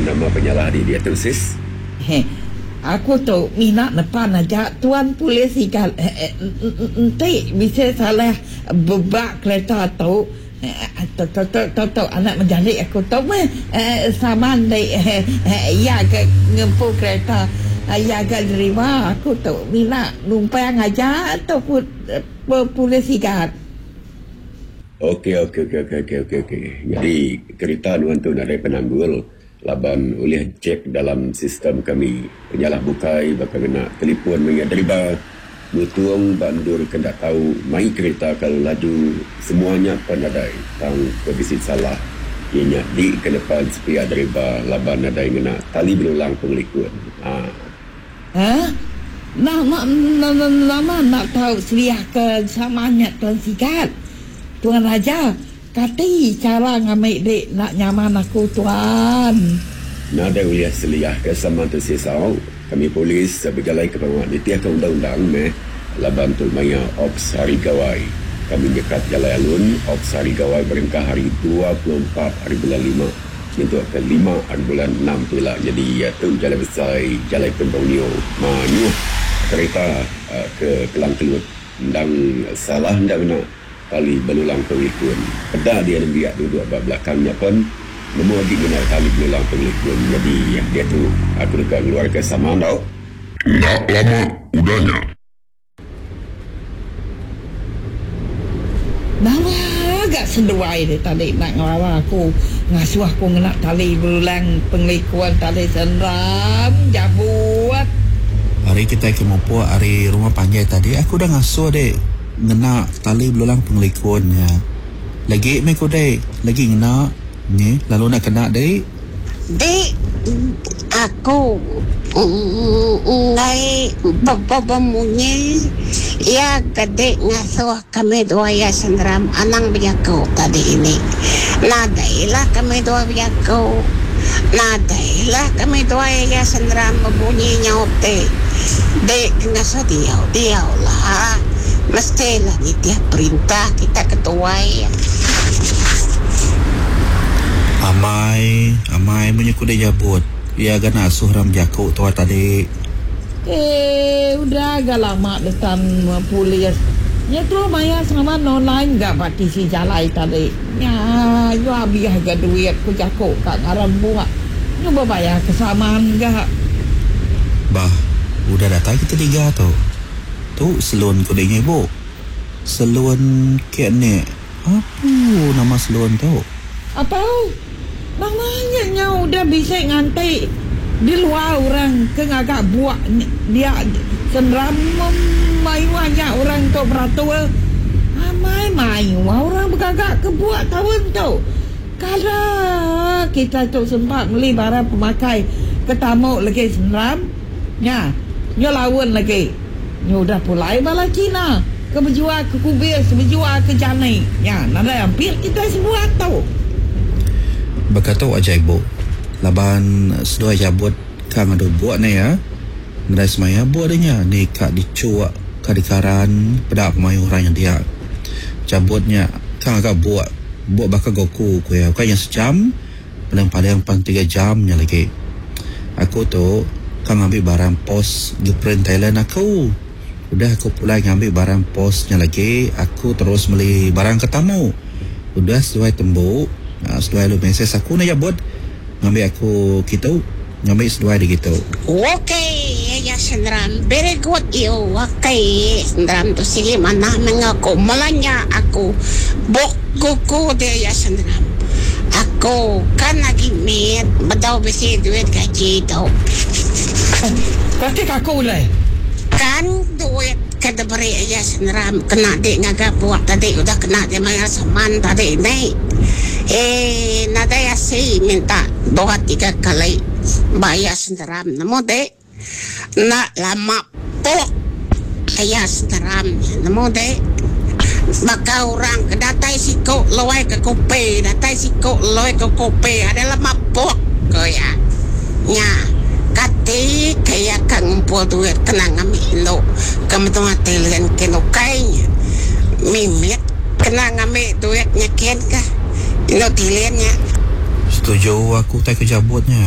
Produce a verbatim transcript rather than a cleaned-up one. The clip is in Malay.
nama penyalah di dia tu, sis? Heh, aku tu minat depan aja tuan polis ikan. Nanti bisa salah bebak kereta tu. Tahu anak menjadi aku tahu mah saman dai ya ke ngempu kereta ya ke derima aku tahu minat numpang aja ataupun polis ikan. Okey, okey, okey, okey, okey, okey, okey. Jadi, kereta nuan tu nak ada penanggul. Laban oleh cek dalam sistem kami. Penyalah bukai, bakal kena telefon mengingat deriba. Mutuang bandur kena tahu mai kereta kalau laju. Semuanya penadai. Tang kebisit salah. Ianya di ke depan sepia deriba. Laban nadai kena tali berulang pengelikun. Ha. Ha? Nama, nama, nama nak tahu seliah ke samanya tuan sikat. Tuan Raja, kati cara ngambil dek nak nyaman aku tuan. Nada uliah seliah ke sama tu sisau. Kami polis bergalai ke bawah nitiah ke undang-undang meh. Laban tu maya Ops Hari Gawai. Kami dekat Jalai Alun. Ops Hari Gawai berengkah hari dua puluh empat hari bulan lima. Untuk ke lima hari bulan enam tu lah. Jadi ya tu Jalai Besar, Jalai Pembonio. Manyuh kereta uh, ke Kelang Kelut. Ndang salah ndak benar. Tali belulang pengelikun. Pada dia dan biak duduk belakangnya pun nemu lagi benar tali belulang pengelikun. Jadi dia tu aku dekat keluar ke sama tau. Tak lama udahnya. Nama agak seduai dia tadi nak ngelawan aku. Ngasuh aku nak tali belulang pengelikun tali senram jabuat. Hari kita ke Mopo, hari rumah panjai tadi aku dah ngasuh dek. Ngena tali belulang pengelikunnya. Lagi meko dek, lagi ngena ni lalu nak kena dek. Dek, aku ngai bapa munyi ya kadek ngasuh kami dua ya sendram anang biako tadi ini. Nadailah kami dua biako. Nadailah kami dua ya sendram bunyi nyaute. Dek ngasuh dia, dia lah. Mestilah ni tiap perintah kita ketuai. Amai, amai punya kuda jabut. Ya gana suhram jakuk tua tadi. Eh, udah agak lama depan polis. Ya tu maya sama online enggak pati si jalai tadi. Ya, yo habis harga duit ku jakuk kat ngaran buat. Nyoba bayar kesamaan enggak? Bah, udah datang kita tiga tu. Tu selon kodenya ibu. Selon kek ni. Apa nama selon tu? Apa? Namanya nya udah bisa ngantai di luar orang ke ngagak buat dia senram mayu aja orang tu beratul. Amai mayu orang bergagak ke buat tahun tu. Kalau kita tu sempat beli barang pemakai ketamuk lagi senram. Ya, nyo lawan lagi. Nyo dah pulai bala Cina. Ke berjual ke kubis, berjual ke Janai. Ya, nada hampir kita semua tahu. Berkata ajaib bu. Laban sedua jabut kang ada buat ni ya. Ngedai semaya buat adanya. Ni kak dicuak, kak dikaran, pada pemain orang yang dia. Jabutnya kang agak buat. Buat bakal goku ku ya. Kak yang sejam, paling-paling pan tiga jamnya lagi. Aku tu kang ambil barang pos di print Thailand aku. Udah aku pulai ngambil barang posnya lagi. Aku terus beli barang ketamu. Udah sesuai tembuk. Nah, sesuai lu mesej aku nak jabut. Ngambil aku gitu. Ngambil sesuai di gitu. Okay, ya sendram. Very good you. Okay, sendram tu sige mana mengaku. Malanya aku. Bok kuku dia ya sendram. Aku kan lagi mit. Bedaw besi duit gaji tau. Kati aku lah. Kan duit kada beri ya sendram kena dek ngaga buat tadi udah kena dia mayar saman tadi ni. Eh nada ya si minta dua tiga kali bayar sendram namo dek nak lama pok ya sendram namo dek maka orang kedatai siko loai ke kopi datai siko loai ke kopi ada lama pok ko ya nya kati kaya kang ngumpul duit kena ngambil lo kamu tu mati lian keno kainya mimit kena ngambil duitnya ken kah lo diliannya. Setuju aku tak kejabutnya.